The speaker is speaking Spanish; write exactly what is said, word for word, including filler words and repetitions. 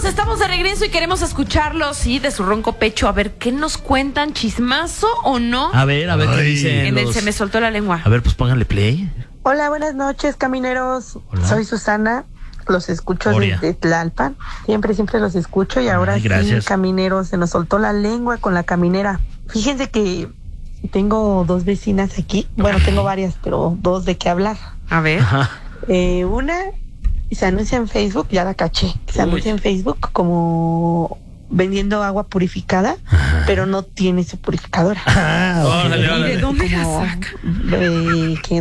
Amigos, estamos de regreso y queremos escucharlos, sí, de su ronco pecho. A ver, ¿qué nos cuentan? ¿Chismazo o no? A ver, a ver qué dicen. En el los... Se me soltó la lengua. A ver, pues pónganle play. Hola, buenas noches, camineros. Hola. Soy Susana. Los escucho Oria. desde Tlalpan. Siempre, siempre los escucho. Y ahora Ay, sí, gracias. camineros, se nos soltó la lengua con la caminera. Fíjense que tengo dos vecinas aquí. Bueno, tengo varias, pero dos de qué hablar. A ver. Ajá. Eh, una se anuncia en Facebook, ya la caché. Se Uy. anuncia en Facebook como vendiendo agua purificada, pero no tiene su purificadora. Ah, Eh, órale, ¿Y de órale. dónde la como, saca? eh, que